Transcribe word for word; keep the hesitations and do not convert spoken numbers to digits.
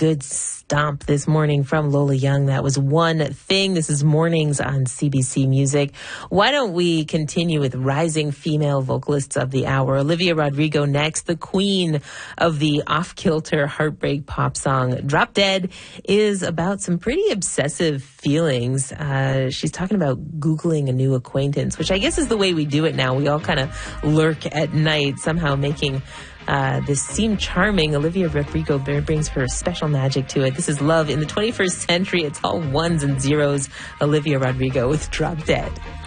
good stomp this morning from Lola Young. That was One Thing. This is Mornings on C B C Music. Why don't we continue with rising female vocalists of the hour? Olivia Rodrigo next, the queen of the off-kilter heartbreak pop song. Drop Dead is about some pretty obsessive feelings. Uh, she's talking about Googling a new acquaintance, which I guess is the way we do it now. We all kind of lurk at night, somehow making uh, this seem charming. Olivia Rodrigo brings her special magic to it. This is love in the twenty-first century. It's all ones and zeros. Olivia Rodrigo with Drop Dead.